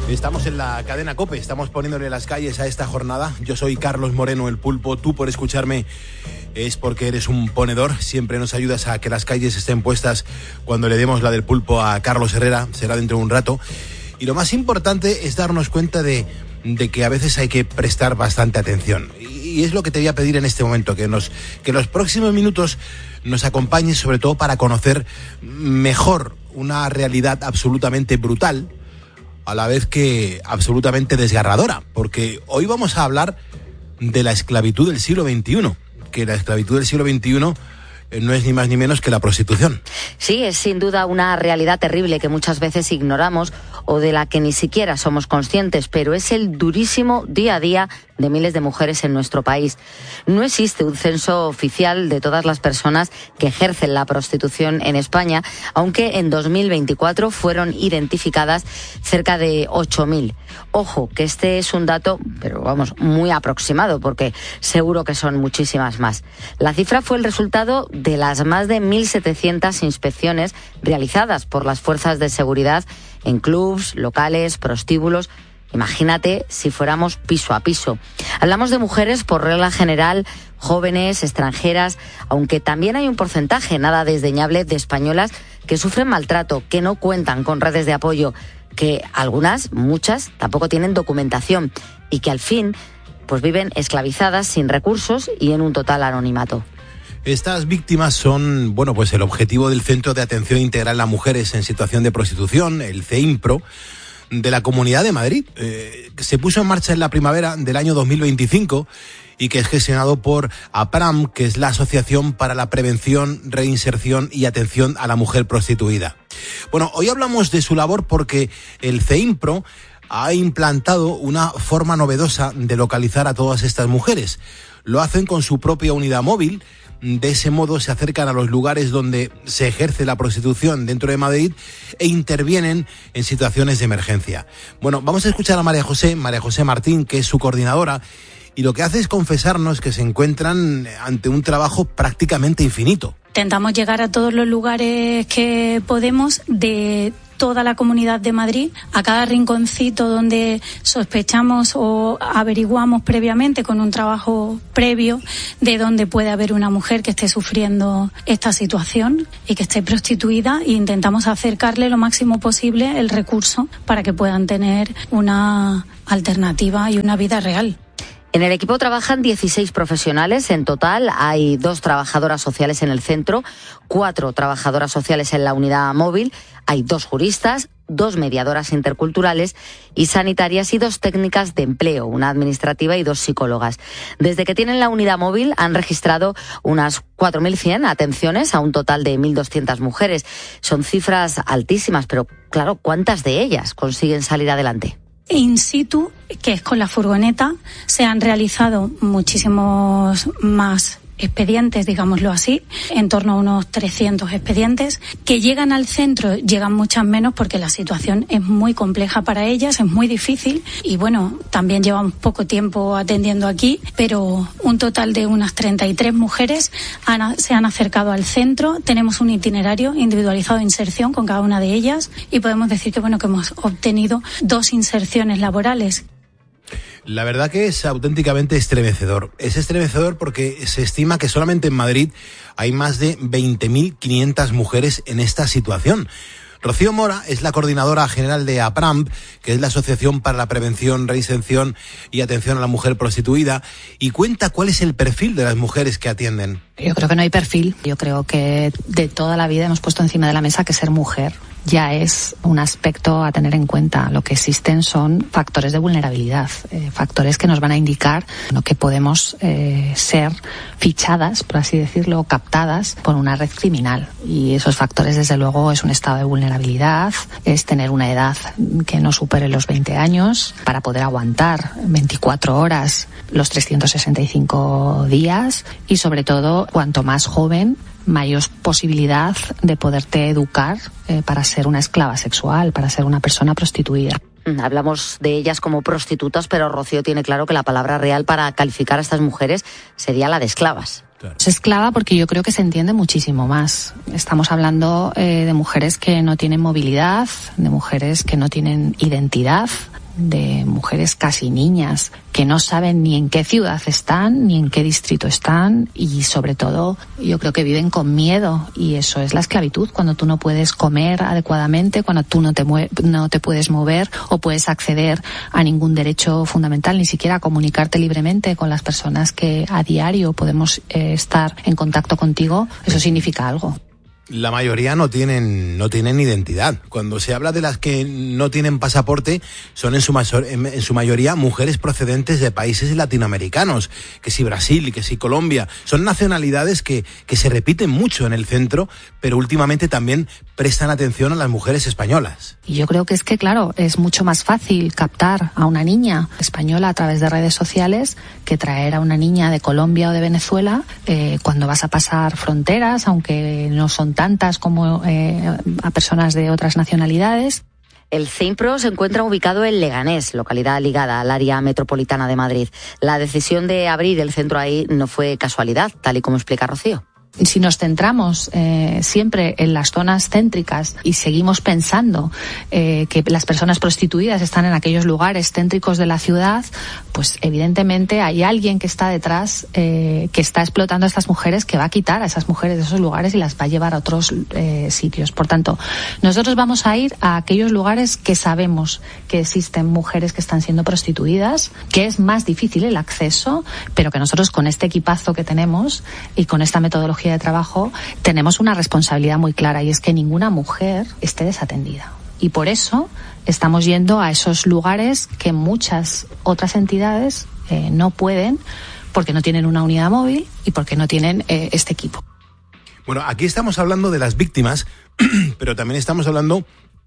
Estamos en la cadena COPE, estamos poniéndole las calles a esta jornada. Yo soy Carlos Moreno, el Pulpo. Tú, por escucharme, es porque eres un ponedor. Siempre nos ayudas a que las calles estén puestas cuando le demos la del Pulpo a Carlos Herrera. Será dentro de un rato. Y lo más importante es darnos cuenta de que a veces hay que prestar bastante atención. Y es lo que te voy a pedir en este momento, que los próximos minutos nos acompañes, sobre todo para conocer mejor una realidad absolutamente brutal, a la vez que absolutamente desgarradora, porque hoy vamos a hablar de la esclavitud del siglo XXI, que la esclavitud del siglo XXI no es ni más ni menos que la prostitución. Sí, es sin duda una realidad terrible que muchas veces ignoramos o de la que ni siquiera somos conscientes, pero es el durísimo día a día de miles de mujeres en nuestro país. No existe un censo oficial de todas las personas que ejercen la prostitución en España, aunque en 2024 fueron identificadas cerca de 8.000. Ojo, que este es un dato, pero vamos, muy aproximado, porque seguro que son muchísimas más. La cifra fue el resultado de las más de 1.700 inspecciones realizadas por las fuerzas de seguridad en clubs, locales, prostíbulos. Imagínate si fuéramos piso a piso. Hablamos de mujeres, por regla general, jóvenes, extranjeras, aunque también hay un porcentaje nada desdeñable de españolas que sufren maltrato, que no cuentan con redes de apoyo, que algunas, muchas, tampoco tienen documentación y que al fin pues viven esclavizadas, sin recursos y en un total anonimato. Estas víctimas son, pues el objetivo del Centro de Atención Integral a Mujeres en Situación de Prostitución, el CEIMPRO, de la Comunidad de Madrid, que se puso en marcha en la primavera del año 2025 y que es gestionado por APRAM, que es la Asociación para la Prevención, Reinserción y Atención a la Mujer Prostituida. Hoy hablamos de su labor porque el CEIMPRO ha implantado una forma novedosa de localizar a todas estas mujeres. Lo hacen con su propia unidad móvil. De ese modo se acercan a los lugares donde se ejerce la prostitución dentro de Madrid e intervienen en situaciones de emergencia. Vamos a escuchar a María José Martín, que es su coordinadora, y lo que hace es confesarnos que se encuentran ante un trabajo prácticamente infinito. Intentamos llegar a todos los lugares que podemos de toda la Comunidad de Madrid, a cada rinconcito donde sospechamos o averiguamos previamente con un trabajo previo de dónde puede haber una mujer que esté sufriendo esta situación y que esté prostituida, e intentamos acercarle lo máximo posible el recurso para que puedan tener una alternativa y una vida real. En el equipo trabajan 16 profesionales. En total hay 2 trabajadoras sociales en el centro, 4 trabajadoras sociales en la unidad móvil, hay 2 juristas, 2 mediadoras interculturales y sanitarias y 2 técnicas de empleo, una administrativa y 2 psicólogas. Desde que tienen la unidad móvil han registrado unas 4.100 atenciones a un total de 1.200 mujeres. Son cifras altísimas, pero claro, ¿cuántas de ellas consiguen salir adelante? In situ, que es con la furgoneta, se han realizado muchísimos más expedientes, digámoslo así, en torno a unos 300 expedientes. Que llegan al centro, llegan muchas menos porque la situación es muy compleja para ellas, es muy difícil y también llevamos poco tiempo atendiendo aquí, pero un total de unas 33 mujeres se han acercado al centro. Tenemos un itinerario individualizado de inserción con cada una de ellas y podemos decir que hemos obtenido 2 inserciones laborales. La verdad que es auténticamente estremecedor. Es estremecedor porque se estima que solamente en Madrid hay más de 20.500 mujeres en esta situación. Rocío Mora es la coordinadora general de APRAM, que es la Asociación para la Prevención, Reinserción y Atención a la Mujer Prostituida, y cuenta cuál es el perfil de las mujeres que atienden. Yo creo que no hay perfil. Yo creo que de toda la vida hemos puesto encima de la mesa que ser mujer ya es un aspecto a tener en cuenta. Lo que existen son factores de vulnerabilidad, factores que nos van a indicar que podemos ser fichadas, por así decirlo, captadas por una red criminal. Y esos factores, desde luego, es un estado de vulnerabilidad, es tener una edad que no supere los 20 años para poder aguantar 24 horas los 365 días y, sobre todo, cuanto más joven, mayor posibilidad de poderte educar para ser una esclava sexual, para ser una persona prostituida. Hablamos de ellas como prostitutas, pero Rocío tiene claro que la palabra real para calificar a estas mujeres sería la de esclavas. Claro. Es esclava porque yo creo que se entiende muchísimo más. Estamos hablando de mujeres que no tienen movilidad, de mujeres que no tienen identidad, de mujeres casi niñas que no saben ni en qué ciudad están, ni en qué distrito están, y sobre todo yo creo que viven con miedo, y eso es la esclavitud, cuando tú no puedes comer adecuadamente, cuando tú no te puedes mover o puedes acceder a ningún derecho fundamental, ni siquiera a comunicarte libremente con las personas que a diario podemos estar en contacto contigo. Eso significa algo. La mayoría no tienen identidad. Cuando se habla de las que no tienen pasaporte, son en su mayoría mujeres procedentes de países latinoamericanos, que si Brasil, que si Colombia. Son nacionalidades que se repiten mucho en el centro, pero últimamente también prestan atención a las mujeres españolas. Y yo creo que claro, es mucho más fácil captar a una niña española a través de redes sociales que traer a una niña de Colombia o de Venezuela cuando vas a pasar fronteras, aunque no son tantas como a personas de otras nacionalidades. El CEIMPRO se encuentra ubicado en Leganés, localidad ligada al área metropolitana de Madrid. La decisión de abrir el centro ahí no fue casualidad, tal y como explica Rocío. Si nos centramos siempre en las zonas céntricas y seguimos pensando que las personas prostituidas están en aquellos lugares céntricos de la ciudad, pues evidentemente hay alguien que está detrás, que está explotando a estas mujeres, que va a quitar a esas mujeres de esos lugares y las va a llevar a otros sitios. Por tanto, nosotros vamos a ir a aquellos lugares que sabemos que existen mujeres que están siendo prostituidas, que es más difícil el acceso, pero que nosotros con este equipazo que tenemos y con esta metodología de trabajo tenemos una responsabilidad muy clara, y es que ninguna mujer esté desatendida. Y por eso estamos yendo a esos lugares que muchas otras entidades no pueden, porque no tienen una unidad móvil y porque no tienen este equipo. Bueno, aquí estamos hablando de las víctimas, pero también estamos hablando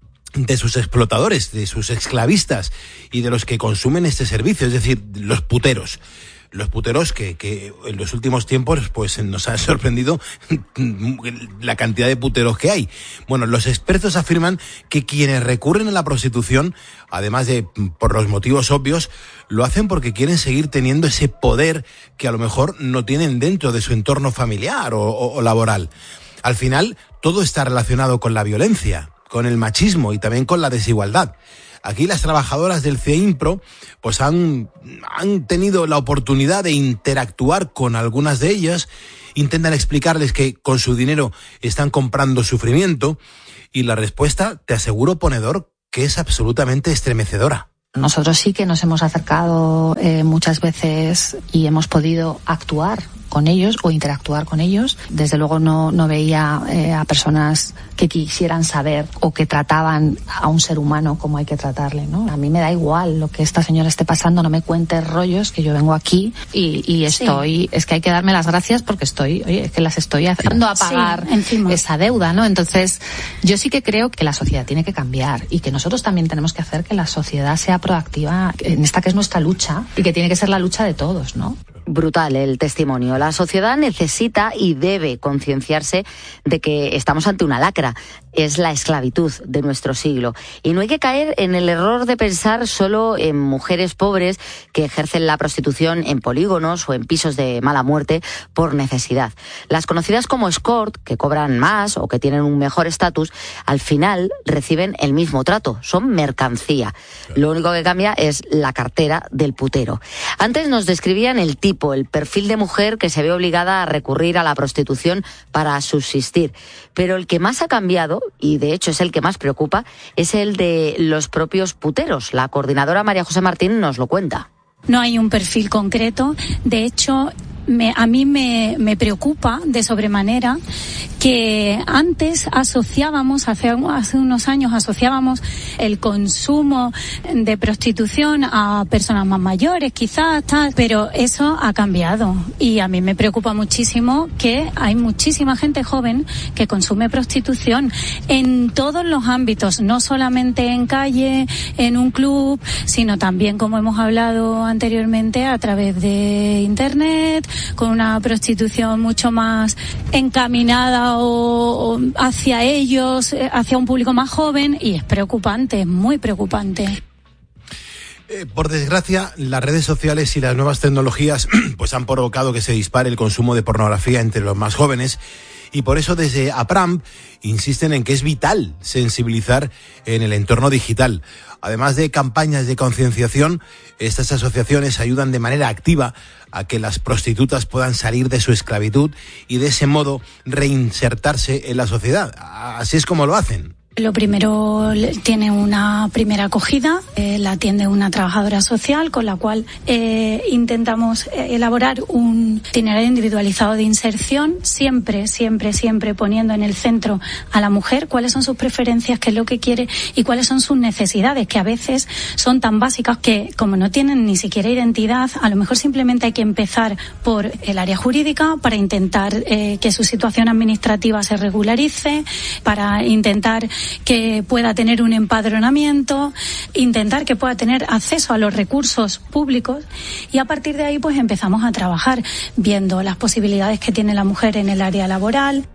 de sus explotadores, de sus esclavistas y de los que consumen este servicio, es decir, los puteros. Los puteros que en los últimos tiempos pues nos ha sorprendido la cantidad de puteros que hay. Bueno, los expertos afirman que quienes recurren a la prostitución, además de por los motivos obvios, lo hacen porque quieren seguir teniendo ese poder que a lo mejor no tienen dentro de su entorno familiar o laboral. Al final, todo está relacionado con la violencia, con el machismo y también con la desigualdad. Aquí las trabajadoras del CEIMPRO pues han tenido la oportunidad de interactuar con algunas de ellas, intentan explicarles que con su dinero están comprando sufrimiento, y la respuesta, te aseguro, ponedor, que es absolutamente estremecedora. Nosotros sí que nos hemos acercado muchas veces y hemos podido actuar con ellos o interactuar con ellos. Desde luego no veía a personas que quisieran saber o que trataban a un ser humano como hay que tratarle, ¿no? A mí me da igual lo que esta señora esté pasando, no me cuentes rollos, que yo vengo aquí y estoy... Sí. Es que hay que darme las gracias porque es que las estoy haciendo a pagar esa deuda, ¿no? Entonces, yo sí que creo que la sociedad tiene que cambiar y que nosotros también tenemos que hacer que la sociedad sea proactiva en esta que es nuestra lucha y que tiene que ser la lucha de todos, ¿no? Brutal el testimonio. La sociedad necesita y debe concienciarse de que estamos ante una lacra. Es la esclavitud de nuestro siglo. Y no hay que caer en el error de pensar solo en mujeres pobres que ejercen la prostitución en polígonos o en pisos de mala muerte por necesidad. Las conocidas como escort, que cobran más o que tienen un mejor estatus, al final reciben el mismo trato. Son mercancía. Lo único que cambia es la cartera del putero. Antes nos describían el perfil de mujer que se ve obligada a recurrir a la prostitución para subsistir. Pero el que más ha cambiado, y de hecho es el que más preocupa, es el de los propios puteros. La coordinadora María José Martín nos lo cuenta. No hay un perfil concreto. De hecho, a mí me preocupa de sobremanera que antes asociábamos, hace unos años asociábamos el consumo de prostitución a personas más mayores, quizás, tal, pero eso ha cambiado y a mí me preocupa muchísimo que hay muchísima gente joven que consume prostitución en todos los ámbitos, no solamente en calle, en un club, sino también, como hemos hablado anteriormente, a través de internet, con una prostitución mucho más encaminada o hacia ellos, hacia un público más joven, y es preocupante, es muy preocupante. Por desgracia, las redes sociales y las nuevas tecnologías pues han provocado que se dispare el consumo de pornografía entre los más jóvenes Y por eso desde APRAM insisten en que es vital sensibilizar en el entorno digital. Además de campañas de concienciación, estas asociaciones ayudan de manera activa a que las prostitutas puedan salir de su esclavitud y de ese modo reinsertarse en la sociedad. Así es como lo hacen. Lo primero, tiene una primera acogida, la atiende una trabajadora social, con la cual intentamos elaborar un itinerario individualizado de inserción, siempre poniendo en el centro a la mujer, cuáles son sus preferencias, qué es lo que quiere y cuáles son sus necesidades, que a veces son tan básicas que, como no tienen ni siquiera identidad, a lo mejor simplemente hay que empezar por el área jurídica para intentar que su situación administrativa se regularice, para intentar que pueda tener un empadronamiento, intentar que pueda tener acceso a los recursos públicos, y a partir de ahí pues empezamos a trabajar viendo las posibilidades que tiene la mujer en el área laboral.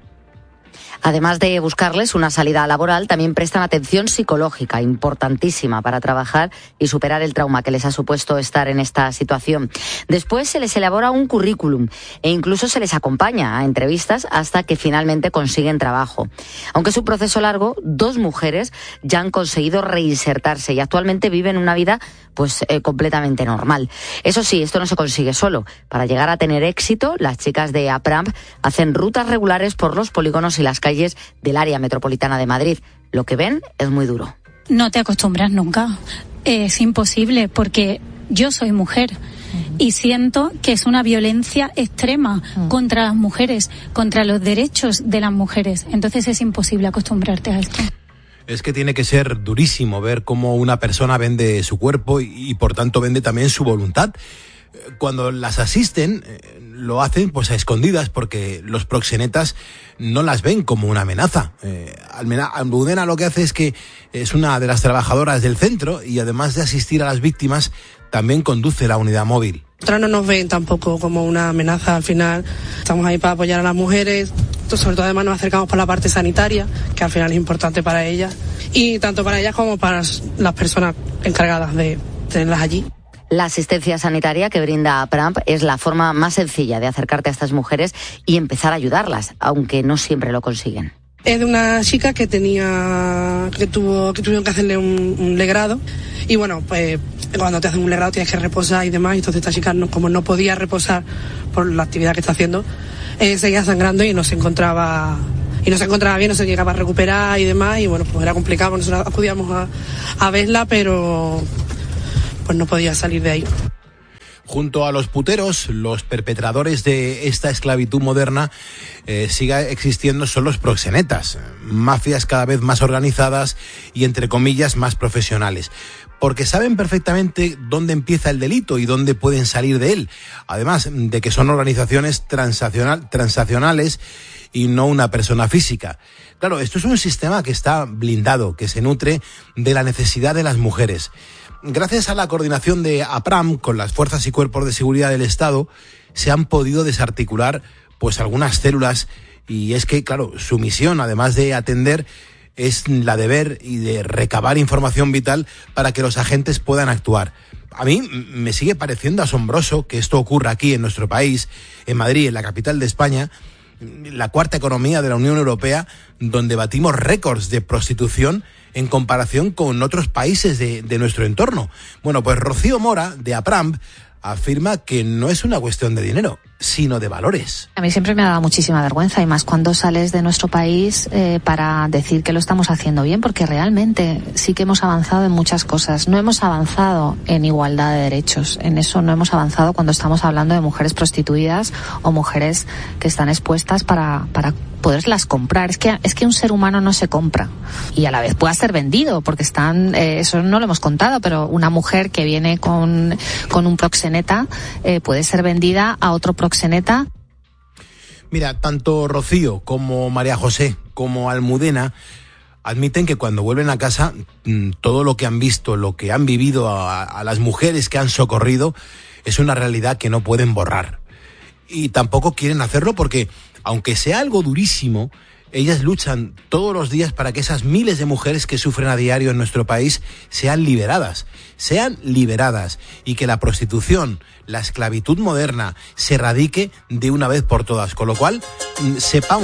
Además de buscarles una salida laboral, también prestan atención psicológica, importantísima para trabajar y superar el trauma que les ha supuesto estar en esta situación. Después se les elabora un currículum e incluso se les acompaña a entrevistas hasta que finalmente consiguen trabajo. Aunque es un proceso largo, 2 mujeres ya han conseguido reinsertarse y actualmente viven una vida completamente normal. Eso sí, esto no se consigue solo. Para llegar a tener éxito, las chicas de APRAM hacen rutas regulares por los polígonos y las calles del área metropolitana de Madrid. Lo que ven es muy duro. No te acostumbras nunca. Es imposible porque yo soy mujer y siento que es una violencia extrema contra las mujeres, contra los derechos de las mujeres. Entonces es imposible acostumbrarte a esto. Es que tiene que ser durísimo ver cómo una persona vende su cuerpo y por tanto vende también su voluntad. Cuando las asisten, lo hacen pues a escondidas porque los proxenetas no las ven como una amenaza. Almudena lo que hace es que es una de las trabajadoras del centro y además de asistir a las víctimas, también conduce la unidad móvil. Nosotras no nos ven tampoco como una amenaza, al final estamos ahí para apoyar a las mujeres, sobre todo además nos acercamos por la parte sanitaria, que al final es importante para ellas, y tanto para ellas como para las personas encargadas de tenerlas allí. La asistencia sanitaria que brinda APRAM es la forma más sencilla de acercarte a estas mujeres y empezar a ayudarlas, aunque no siempre lo consiguen. Es de una chica que tuvieron que hacerle un legrado, y bueno, pues cuando te hacen un legrado tienes que reposar y demás, y entonces esta chica como no podía reposar por la actividad que está haciendo, seguía sangrando y no se encontraba bien, no se llegaba a recuperar y demás, y bueno, pues era complicado. Nosotros acudíamos a verla, pero pues no podía salir de ahí. Junto a los puteros, los perpetradores de esta esclavitud moderna sigue existiendo son los proxenetas, mafias cada vez más organizadas y entre comillas más profesionales, porque saben perfectamente dónde empieza el delito y dónde pueden salir de él, además de que son organizaciones transaccionales y no una persona física. Claro, esto es un sistema que está blindado, que se nutre de la necesidad de las mujeres. Gracias a la coordinación de APRAM con las fuerzas y cuerpos de seguridad del Estado, se han podido desarticular pues algunas células, y es que, claro, su misión, además de atender, es la de ver y de recabar información vital para que los agentes puedan actuar. A mí me sigue pareciendo asombroso que esto ocurra aquí en nuestro país, en Madrid, en la capital de España, la cuarta economía de la Unión Europea, donde batimos récords de prostitución en comparación con otros países de nuestro entorno. Bueno, pues Rocío Mora, de APRAM, afirma que no es una cuestión de dinero, sino de valores. A mí siempre me ha dado muchísima vergüenza, y más cuando sales de nuestro país para decir que lo estamos haciendo bien, porque realmente sí que hemos avanzado en muchas cosas. No hemos avanzado en igualdad de derechos, en eso no hemos avanzado cuando estamos hablando de mujeres prostituidas o mujeres que están expuestas para poderlas comprar. Es que un ser humano no se compra, y a la vez pueda ser vendido, porque eso no lo hemos contado, pero una mujer que viene con un proxeneta puede ser vendida a otro proxeneta. Mira, tanto Rocío como María José como Almudena admiten que cuando vuelven a casa, todo lo que han visto, lo que han vivido a las mujeres que han socorrido, es una realidad que no pueden borrar. Y tampoco quieren hacerlo porque, aunque sea algo durísimo, ellas luchan todos los días para que esas miles de mujeres que sufren a diario en nuestro país sean liberadas, y que la prostitución, la esclavitud moderna, se erradique de una vez por todas. Con lo cual, sepamos